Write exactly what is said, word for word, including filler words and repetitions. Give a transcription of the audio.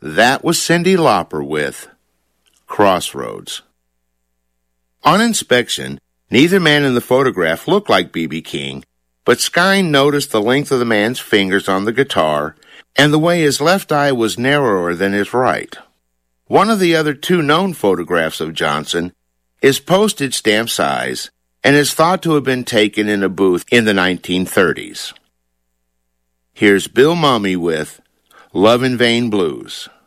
That was Cyndi Lauper with Crossroads. On inspection, neither man in the photograph looked like B B King, but Skine noticed the length of the man's fingers on the guitar and the way his left eye was narrower than his right. One of the other two known photographs of Johnson is postage stamp size and is thought to have been taken in a booth in the nineteen thirties. Here's Bill Mumy with Love in Vain Blues.